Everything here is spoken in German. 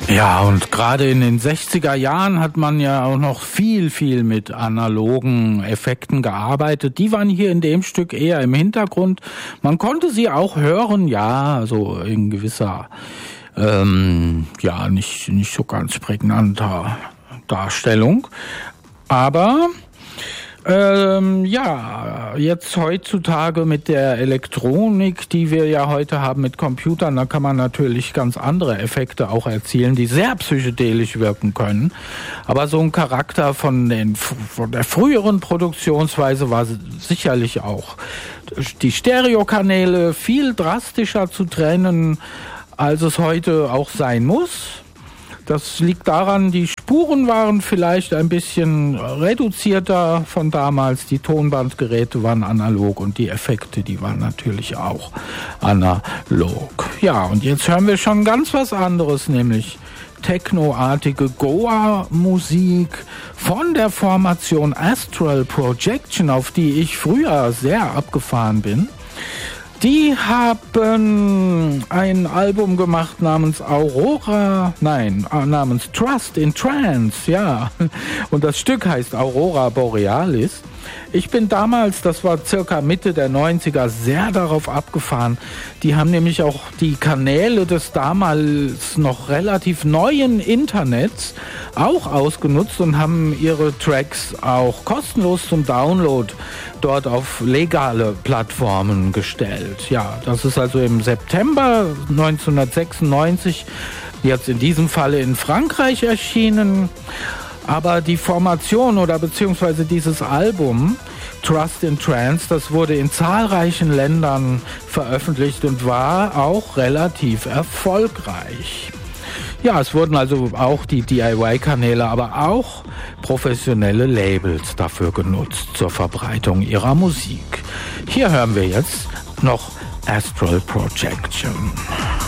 Ja, und gerade in den 60er Jahren hat man ja auch noch viel mit analogen Effekten gearbeitet. Die waren hier in dem Stück eher im Hintergrund. Man konnte sie auch hören, ja, so in gewisser, nicht so ganz prägnanter Darstellung. Aber jetzt heutzutage mit der Elektronik, die wir ja heute haben mit Computern, da kann man natürlich ganz andere Effekte auch erzielen, die sehr psychedelisch wirken können. Aber so ein Charakter von der früheren Produktionsweise war sicherlich auch die Stereokanäle viel drastischer zu trennen, als es heute auch sein muss. Das liegt daran, die Spuren waren vielleicht ein bisschen reduzierter von damals. Die Tonbandgeräte waren analog und die Effekte, die waren natürlich auch analog. Ja, und jetzt hören wir schon ganz was anderes, nämlich technoartige Goa-Musik von der Formation Astral Projection, auf die ich früher sehr abgefahren bin. Die haben ein Album gemacht namens Trust in Trance, ja. Und das Stück heißt Aurora Borealis. Ich bin damals, das war circa Mitte der 90er, sehr darauf abgefahren. Die haben nämlich auch die Kanäle des damals noch relativ neuen Internets auch ausgenutzt und haben ihre Tracks auch kostenlos zum Download dort auf legale Plattformen gestellt. Ja, das ist also im September 1996 jetzt in diesem Falle in Frankreich erschienen. Aber die Formation oder beziehungsweise dieses Album Trust in Trance, das wurde in zahlreichen Ländern veröffentlicht und war auch relativ erfolgreich. Ja, es wurden also auch die DIY-Kanäle, aber auch professionelle Labels dafür genutzt zur Verbreitung ihrer Musik. Hier hören wir jetzt noch Astral Projection.